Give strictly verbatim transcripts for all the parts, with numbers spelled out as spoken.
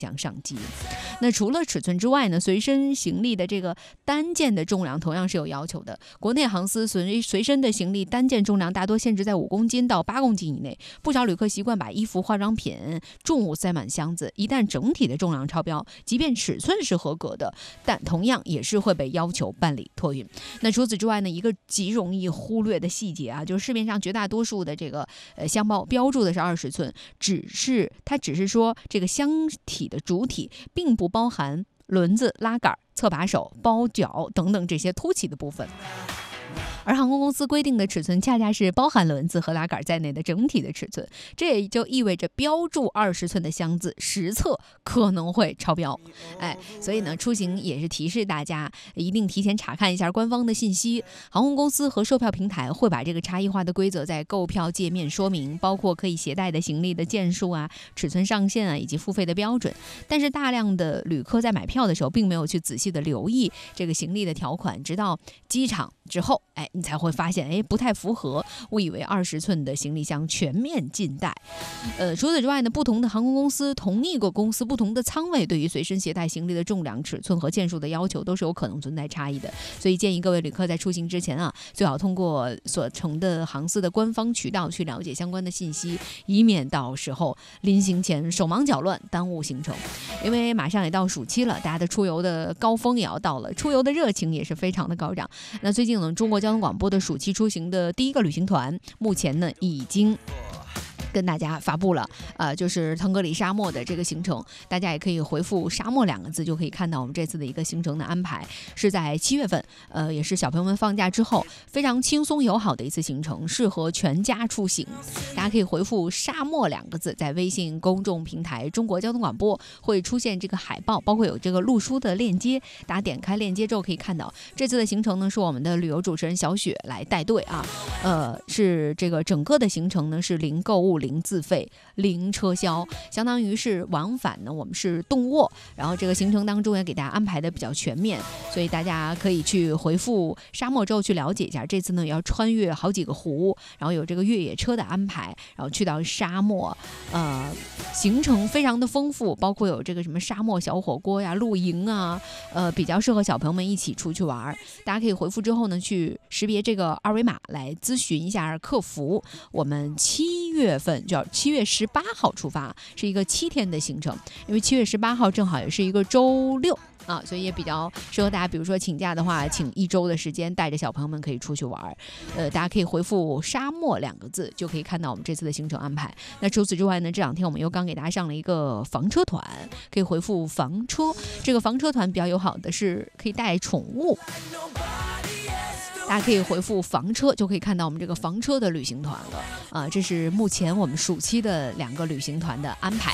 将上机。那除了尺寸之外呢，随身行李的这个单件的重量同样是有要求的。国内航司随随身的行李单件重量大多限制在五公斤到八公斤以内，不少旅客习惯把衣服、化妆品、重物塞满箱子，一旦整体的重量超标，即便尺寸是合格的，但同样也是会被要求办理托运。那除此之外呢，一个极容易忽略的细节啊，就是市面上绝大多数的这个呃箱包标注的是二十寸，只是它只是说这个箱体的主体并不包含轮子、拉杆、侧把手、包角等等这些凸起的部分。而航空公司规定的尺寸恰恰是包含轮子和拉杆在内的整体的尺寸，这也就意味着标注二十寸的箱子实测可能会超标。哎，所以呢，出行也是提示大家一定提前查看一下官方的信息。航空公司和售票平台会把这个差异化的规则在购票界面说明，包括可以携带的行李的件数啊、尺寸上限啊以及付费的标准。但是大量的旅客在买票的时候并没有去仔细的留意这个行李的条款，直到机场之后，哎，你才会发现，哎，不太符合，误以为二十寸的行李箱全面禁带。呃，除此之外呢，不同的航空公司、同一个公司不同的舱位，对于随身携带行李的重量、尺寸和件数的要求都是有可能存在差异的。所以建议各位旅客在出行之前啊，最好通过所乘的航司的官方渠道去了解相关的信息，以免到时候临行前手忙脚乱，耽误行程。因为马上也到暑期了，大家的出游的高峰也要到了，出游的热情也是非常的高涨。那最近呢，中国交通广播的暑期出行的第一个旅行团，目前呢已经跟大家发布了，呃，就是腾格里沙漠的这个行程，大家也可以回复沙漠两个字，就可以看到我们这次的一个行程的安排，是在七月份，呃，也是小朋友们放假之后非常轻松友好的一次行程，适合全家出行。大家可以回复沙漠两个字，在微信公众平台中国交通广播会出现这个海报，包括有这个录书的链接，大家点开链接之后可以看到，这次的行程呢是我们的旅游主持人小雪来带队啊，呃，是这个整个的行程呢是零购物、零自费、零车销，相当于是往返呢我们是动卧，然后这个行程当中也给大家安排的比较全面，所以大家可以去回复沙漠之后去了解一下。这次呢也要穿越好几个湖，然后有这个越野车的安排，然后去到沙漠，呃，行程非常的丰富，包括有这个什么沙漠小火锅呀、露营啊，呃，比较适合小朋友们一起出去玩。大家可以回复之后呢，去识别这个二维码来咨询一下客服。我们七月份就要七月十八号出发，是一个七天的行程，因为七月十八号正好也是一个周六啊，所以也比较适合大家，比如说请假的话，请一周的时间带着小朋友们可以出去玩。呃，大家可以回复沙漠两个字，就可以看到我们这次的行程安排。那除此之外呢，这两天我们又刚给大家上了一个房车团，可以回复房车。这个房车团比较友好的是可以带宠物，大家可以回复房车，就可以看到我们这个房车的旅行团了啊、呃，这是目前我们暑期的两个旅行团的安排。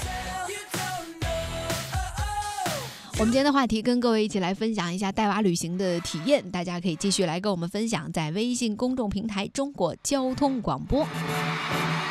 我们今天的话题跟各位一起来分享一下带娃旅行的体验，大家可以继续来跟我们分享，在微信公众平台中国交通广播。